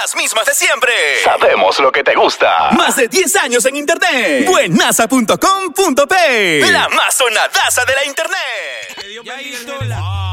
las mismas de siempre. Sabemos lo que te gusta. Más de 10 años en internet. Buenaza.com.p. La más sonadaza de la internet. Ya hizo la...